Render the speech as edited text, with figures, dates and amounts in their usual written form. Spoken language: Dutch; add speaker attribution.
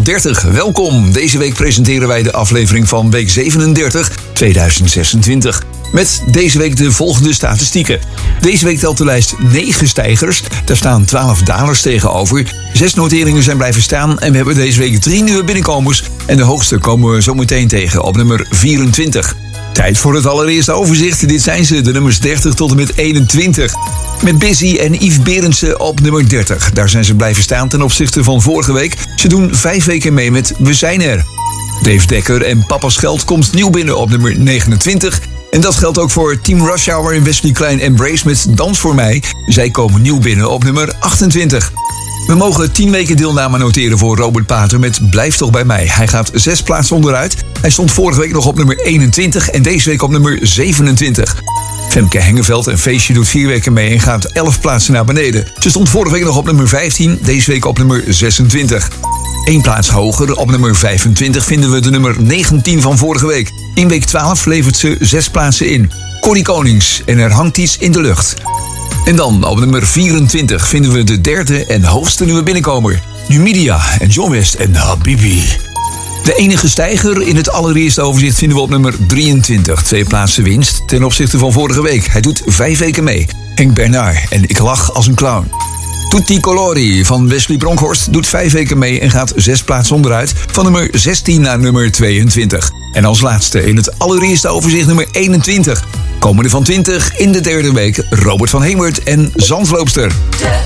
Speaker 1: van 30. Welkom. Deze week presenteren wij de aflevering van week 37, 2026. Met deze week de volgende statistieken. Deze week telt de lijst 9 stijgers. Daar staan 12 dalers tegenover. 6 noteringen zijn blijven staan. En we hebben deze week 3 nieuwe binnenkomers. En de hoogste komen we zo meteen tegen op nummer 24. Tijd voor het allereerste overzicht. Dit zijn ze, de nummers 30 tot en met 21. Met Busy en Yves Berendsen op nummer 30. Daar zijn ze blijven staan ten opzichte van vorige week. Ze doen 5 weken mee met We Zijn Er. Dave Dekker en Papa's Geld komt nieuw binnen op nummer 29. En dat geldt ook voor Team Rush Hour en Wesley Klein Embrace met Dans voor mij. Zij komen nieuw binnen op nummer 28. We mogen 10 weken deelname noteren voor Robert Pater met Blijf toch bij mij. Hij gaat 6 plaatsen onderuit. Hij stond vorige week nog op nummer 21 en deze week op nummer 27. Femke Hengeveld en Feestje doet 4 weken mee en gaat 11 plaatsen naar beneden. Ze stond vorige week nog op nummer 15, deze week op nummer 26. 1 plaats hoger, op nummer 25 vinden we de nummer 19 van vorige week. In week 12 levert ze 6 plaatsen in. Corrie Konings en Er hangt iets in de lucht. En dan op nummer 24 vinden we de derde en hoogste nieuwe binnenkomer. Numidia en John West en Habibi. De enige stijger in het allereerste overzicht vinden we op nummer 23. 2 plaatsen winst ten opzichte van vorige week. Hij doet 5 weken mee. Henk Bernard en Ik lach als een clown. Tutti Colori van Wesley Bronkhorst doet 5 weken mee en gaat 6 plaatsen onderuit. Van nummer 16 naar nummer 22. En als laatste in het allereerste overzicht nummer 21. Komende van 20 in de derde week Robert van Hemert en Zandloopster.